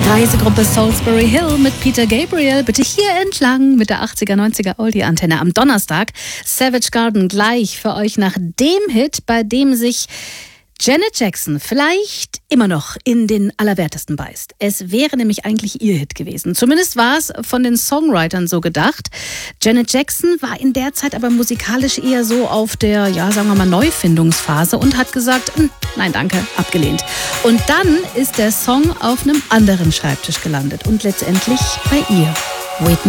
Reisegruppe Salisbury Hill mit Peter Gabriel. Bitte hier entlang mit der 80er, 90er Oldie-Antenne am Donnerstag. Savage Garden gleich für euch nach dem Hit, bei dem sich Janet Jackson vielleicht immer noch in den Allerwertesten beißt. Es wäre nämlich eigentlich ihr Hit gewesen. Zumindest war es von den Songwritern so gedacht. Janet Jackson war in der Zeit aber musikalisch eher so auf der, ja, sagen wir mal, Neufindungsphase und hat gesagt, nein, danke, abgelehnt. Und dann ist der Song auf einem anderen Schreibtisch gelandet und letztendlich bei ihr. Whitney